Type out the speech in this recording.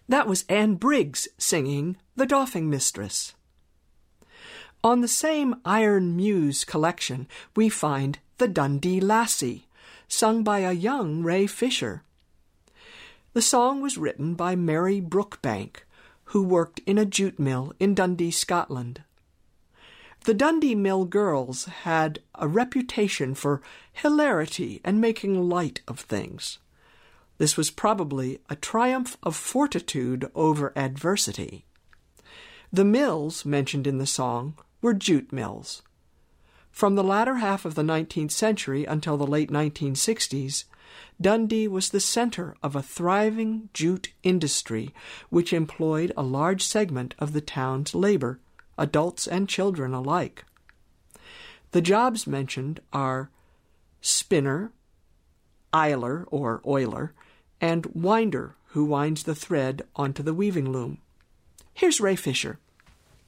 That was Anne Briggs singing The Doffing Mistress. On the same Iron Muse collection, we find The Dundee Lassie, sung by a young Ray Fisher. The song was written by Mary Brookbank, who worked in a jute mill in Dundee, Scotland. The Dundee Mill girls had a reputation for hilarity and making light of things. This was probably a triumph of fortitude over adversity. The mills mentioned in the song were jute mills. From the latter half of the 19th century until the late 1960s, Dundee was the center of a thriving jute industry which employed a large segment of the town's labor, adults and children alike. The jobs mentioned are spinner, eiler or oiler, and winder, who winds the thread onto the weaving loom. Here's Ray Fisher.